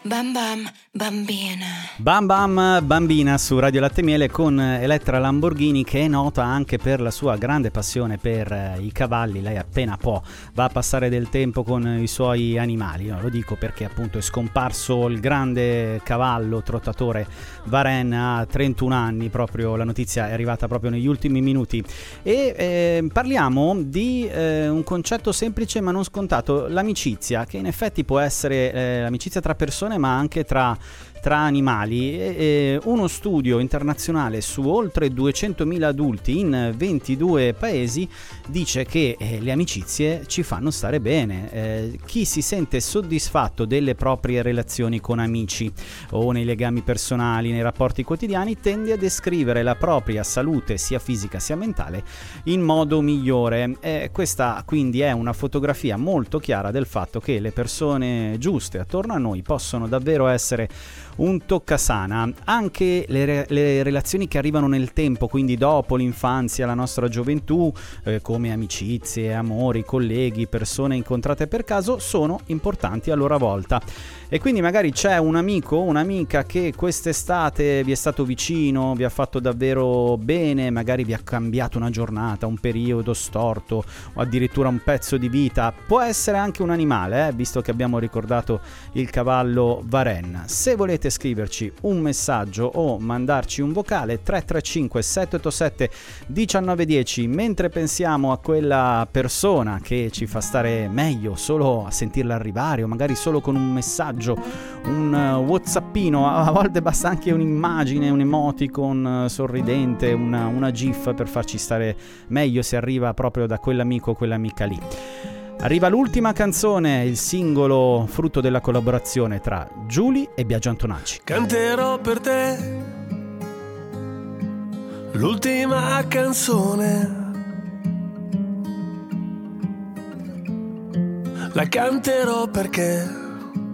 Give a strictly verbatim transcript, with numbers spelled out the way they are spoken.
Bam bam bambina. Bam bam bambina su Radio Latte Miele con Elettra Lamborghini, che è nota anche per la sua grande passione per eh, i cavalli. Lei appena può va a passare del tempo con i suoi animali. Io lo dico perché appunto è scomparso il grande cavallo trottatore Varenne a trentuno anni, proprio la notizia è arrivata proprio negli ultimi minuti. E eh, parliamo di eh, un concetto semplice ma non scontato, l'amicizia, che in effetti può essere eh, l'amicizia tra persone ma anche tra tra animali. E uno studio internazionale su oltre duecentomila adulti in ventidue paesi dice che eh, le amicizie ci fanno stare bene. Eh, chi si sente soddisfatto delle proprie relazioni con amici o nei legami personali, nei rapporti quotidiani, tende a descrivere la propria salute sia fisica sia mentale in modo migliore. Eh, questa quindi è una fotografia molto chiara del fatto che le persone giuste attorno a noi possono davvero essere un toccasana. Anche le, re- le relazioni che arrivano nel tempo, quindi dopo l'infanzia, la nostra gioventù, eh, come amicizie, amori, colleghi, persone incontrate per caso, sono importanti a loro volta. E quindi magari c'è un amico o un'amica che quest'estate vi è stato vicino, vi ha fatto davvero bene, magari vi ha cambiato una giornata, un periodo storto o addirittura un pezzo di vita. Può essere anche un animale, eh, visto che abbiamo ricordato il cavallo Varenne. Se volete scriverci un messaggio o mandarci un vocale, tre tre cinque sette otto sette uno nove uno zero. Mentre pensiamo a quella persona che ci fa stare meglio solo a sentirla arrivare, o magari solo con un messaggio, un uh, whatsappino, a volte basta anche un'immagine, un emoticon uh, sorridente, una, una gif per farci stare meglio se arriva proprio da quell'amico o quell'amica lì. Arriva l'ultima canzone, il singolo frutto della collaborazione tra Giuly e Biagio Antonacci. Canterò per te l'ultima canzone, la canterò perché